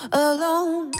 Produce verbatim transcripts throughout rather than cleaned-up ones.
alone.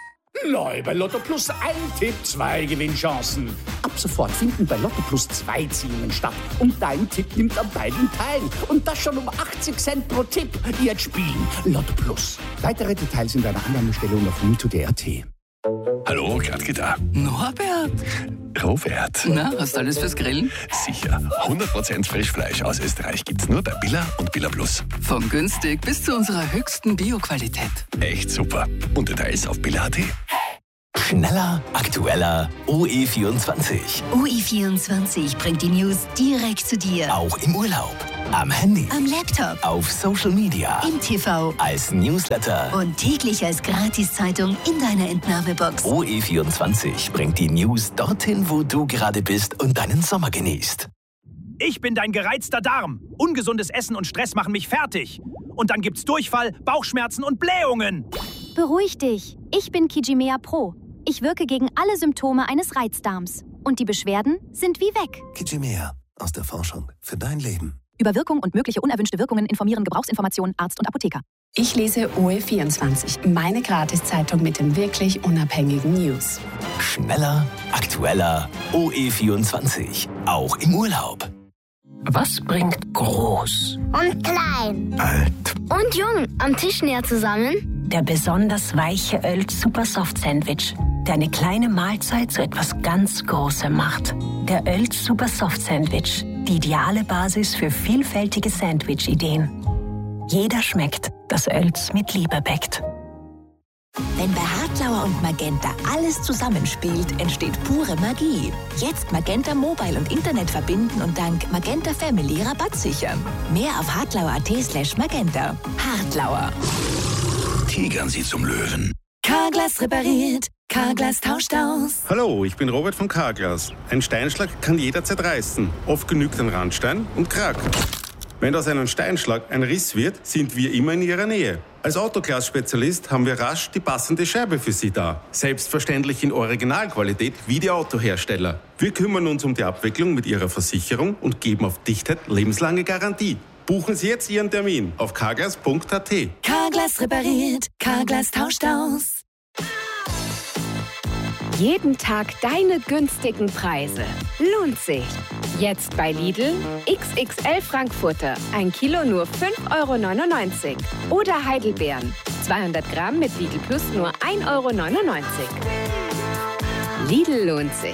Neu bei Lotto Plus ein Tipp, zwei Gewinnchancen. Ab sofort finden bei Lotto Plus zwei Ziehungen statt. Und dein Tipp nimmt an beiden teil. Und das schon um achtzig Cent pro Tipp. Jetzt spielen Lotto Plus. Weitere Details in deiner Annahmestelle und auf mito punkt d e punkt a t. Hallo, Gradke da. Norbert. Robert. Na, hast du alles fürs Grillen? Sicher. hundert Prozent Frischfleisch aus Österreich gibt's nur bei Billa und Billa Plus. Von günstig bis zu unserer höchsten Bio-Qualität. Echt super. Und Details auf billa punkt a t. Schneller, aktueller, O E vierundzwanzig. O E vierundzwanzig bringt die News direkt zu dir. Auch im Urlaub, am Handy, am Laptop, auf Social Media, im T V, als Newsletter und täglich als Gratiszeitung in deiner Entnahmebox. O E vierundzwanzig bringt die News dorthin, wo du gerade bist und deinen Sommer genießt. Ich bin dein gereizter Darm. Ungesundes Essen und Stress machen mich fertig. Und dann gibt's Durchfall, Bauchschmerzen und Blähungen. Beruhig dich. Ich bin Kijimea Pro. Ich wirke gegen alle Symptome eines Reizdarms. Und die Beschwerden sind wie weg. Kijimea. Aus der Forschung für dein Leben. Über Wirkung und mögliche unerwünschte Wirkungen informieren Gebrauchsinformationen Arzt und Apotheker. Ich lese O E vierundzwanzig, meine Gratiszeitung mit den wirklich unabhängigen News. Schneller, aktueller, O E vierundzwanzig. Auch im Urlaub. Was bringt groß und klein, alt und jung am Tisch näher zusammen? Der besonders weiche Oelt Super Soft Sandwich, der eine kleine Mahlzeit zu etwas ganz Großem macht. Der Oelt Super Soft Sandwich, die ideale Basis für vielfältige Sandwich-Ideen. Jeder schmeckt, das Oelts mit Liebe bäckt. Wenn bei Hartlauer und Magenta alles zusammenspielt, entsteht pure Magie. Jetzt Magenta Mobile und Internet verbinden und dank Magenta Family Rabatt sichern. Mehr auf hartlauer punkt at slash magenta. Hartlauer. Tigern Sie zum Löwen. Carglass repariert, Carglass tauscht aus. Hallo, ich bin Robert von Carglass. Ein Steinschlag kann jederzeit reißen. Oft genügt ein Randstein und Krack. Wenn aus einem Steinschlag ein Riss wird, sind wir immer in Ihrer Nähe. Als Autoglas-Spezialist haben wir rasch die passende Scheibe für Sie da. Selbstverständlich in Originalqualität wie die Autohersteller. Wir kümmern uns um die Abwicklung mit Ihrer Versicherung und geben auf Dichtheit lebenslange Garantie. Buchen Sie jetzt Ihren Termin auf carglass punkt a t. Carglass repariert, Carglass tauscht aus. Jeden Tag deine günstigen Preise. Lohnt sich. Jetzt bei Lidl X X L Frankfurter. Ein Kilo nur fünf Euro neunundneunzig. Oder Heidelbeeren. zweihundert Gramm mit Lidl Plus nur ein Euro neunundneunzig. Lidl lohnt sich.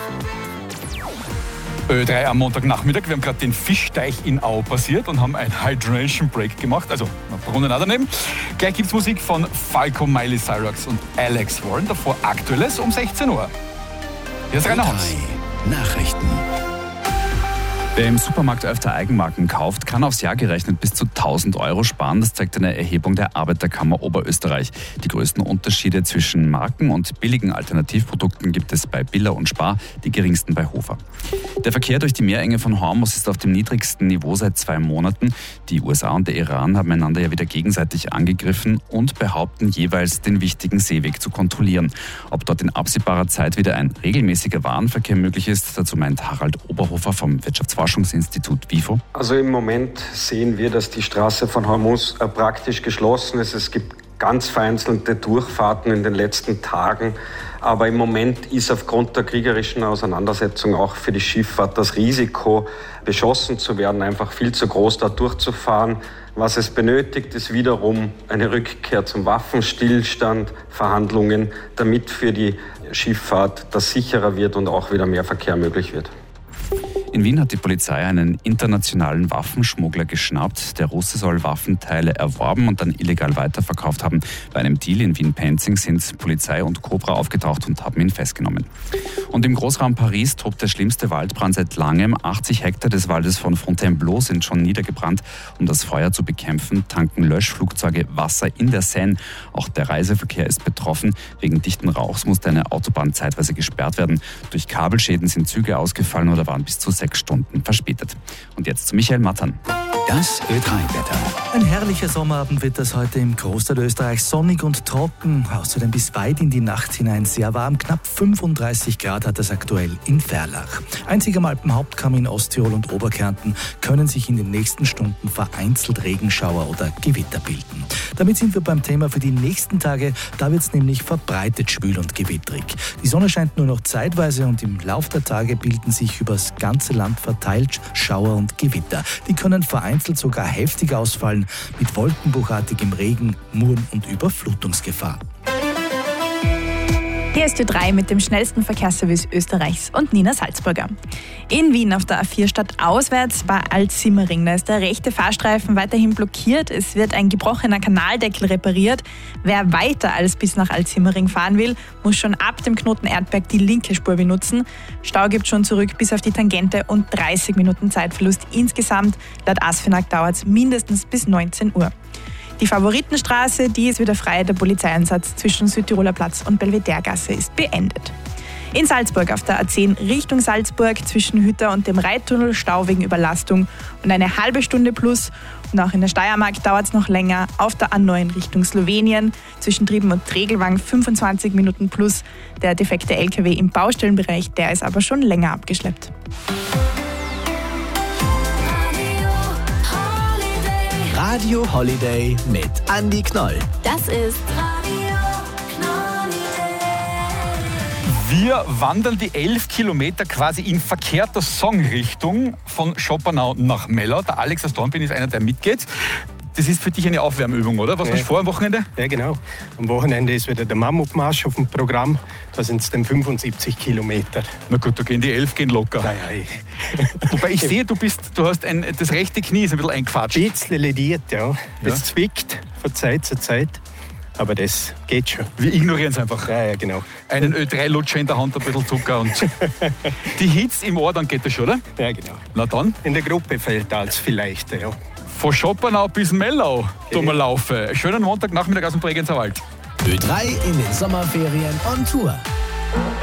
Ö drei am Montagnachmittag. Wir haben gerade den Fischteich in Au passiert und haben ein Hydration Break gemacht. Also, eine Runde auch daneben. Gleich gibt's Musik von Falco, Miley Cyrus und Alex Warren. Davor Aktuelles um sechzehn Uhr. Hier ist Rainer Hans. Nachrichten. Wer im Supermarkt öfter Eigenmarken kauft, kann aufs Jahr gerechnet bis zu tausend Euro sparen. Das zeigt eine Erhebung der Arbeiterkammer Oberösterreich. Die größten Unterschiede zwischen Marken und billigen Alternativprodukten gibt es bei Billa und Spar, die geringsten bei Hofer. Der Verkehr durch die Meerenge von Hormuz ist auf dem niedrigsten Niveau seit zwei Monaten. Die U S A und der Iran haben einander ja wieder gegenseitig angegriffen und behaupten jeweils, den wichtigen Seeweg zu kontrollieren. Ob dort in absehbarer Zeit wieder ein regelmäßiger Warenverkehr möglich ist, dazu meint Harald Oberhofer vom Wirtschaftsforschungsinstitut WIFO. Also im Moment sehen wir, dass die Straße von Hormuz praktisch geschlossen ist. Es gibt ganz vereinzelte Durchfahrten in den letzten Tagen. Aber im Moment ist aufgrund der kriegerischen Auseinandersetzung auch für die Schifffahrt das Risiko, beschossen zu werden, einfach viel zu groß, da durchzufahren. Was es benötigt, ist wiederum eine Rückkehr zum Waffenstillstand, Verhandlungen, damit für die Schifffahrt das sicherer wird und auch wieder mehr Verkehr möglich wird. In Wien hat die Polizei einen internationalen Waffenschmuggler geschnappt. Der Russe soll Waffenteile erworben und dann illegal weiterverkauft haben. Bei einem Deal in Wien-Penzing sind Polizei und Cobra aufgetaucht und haben ihn festgenommen. Und im Großraum Paris tobt der schlimmste Waldbrand seit langem. achtzig Hektar des Waldes von Fontainebleau sind schon niedergebrannt. Um das Feuer zu bekämpfen, tanken Löschflugzeuge Wasser in der Seine. Auch der Reiseverkehr ist betroffen. Wegen dichten Rauchs musste eine Autobahn zeitweise gesperrt werden. Durch Kabelschäden sind Züge ausgefallen oder waren bis zu sechs Stunden verspätet. Und jetzt zu Michael Mattern. Das Ö drei Wetter. Ein herrlicher Sommerabend wird das heute im Großteil Österreichs, sonnig und trocken. Außerdem bis weit in die Nacht hinein sehr warm. Knapp fünfunddreißig Grad hat es aktuell in Verlach. Einzig am Alpenhauptkamm in Osttirol und Oberkärnten können sich in den nächsten Stunden vereinzelt Regenschauer oder Gewitter bilden. Damit sind wir beim Thema für die nächsten Tage. Da wird es nämlich verbreitet schwül und gewittrig. Die Sonne scheint nur noch zeitweise und im Lauf der Tage bilden sich übers ganze Land verteilt Schauer und Gewitter. Die können vereinzelt sogar heftig ausfallen, mit wolkenbruchartigem Regen, Muren und Überflutungsgefahr. Hier ist Ö drei mit dem schnellsten Verkehrsservice Österreichs und Nina Salzburger. In Wien auf der A vier stadtauswärts bei Alt-Simmering. Da ist der rechte Fahrstreifen weiterhin blockiert. Es wird ein gebrochener Kanaldeckel repariert. Wer weiter als bis nach Alt-Simmering fahren will, muss schon ab dem Knoten Erdberg die linke Spur benutzen. Stau gibt schon zurück bis auf die Tangente und dreißig Minuten Zeitverlust insgesamt. Laut ASFINAG dauert es mindestens bis neunzehn Uhr. Die Favoritenstraße, die ist wieder frei. Der Polizeieinsatz zwischen Südtiroler Platz und Belvederegasse ist beendet. In Salzburg auf der A zehn Richtung Salzburg zwischen Hütter und dem Reittunnel Stau wegen Überlastung und eine halbe Stunde plus. Und auch in der Steiermark dauert es noch länger auf der A neun Richtung Slowenien zwischen Trieben und Tregelwang fünfundzwanzig Minuten plus. Der defekte L K W im Baustellenbereich, der ist aber schon länger abgeschleppt. Radio Holiday mit Andi Knoll. Das ist Radio Wir wandern die elf Kilometer quasi in verkehrter Songrichtung von Schopenau nach Mellau. Der Alex aus Dornbirn ist einer, der mitgeht. Das ist für dich eine Aufwärmübung, oder? Was ja. hast du vor am Wochenende? Ja, genau. Am Wochenende ist wieder der Mammutmarsch auf dem Programm. Da sind es dann fünfundsiebzig Kilometer. Na gut, da gehen die elf gehen locker. Nein, nein. Wobei ich sehe, du, bist, du hast ein, das rechte Knie ist ein bisschen eingefatscht. Ein bisschen lediert, ja. Das Ja. zwickt von Zeit zu Zeit. Aber das geht schon. Wir ignorieren es einfach. Ja, ja, genau. Einen Ö drei Lutscher in der Hand, ein bisschen Zucker und die Hits im Ohr, dann geht das schon, oder? Ja, genau. Na dann? In der Gruppe fällt als vielleicht, ja. Von Schopenau bis Mellau, okay. wir laufen. Schönen Montagnachmittag aus dem Bregenzer Wald. Ö drei in den Sommerferien on Tour.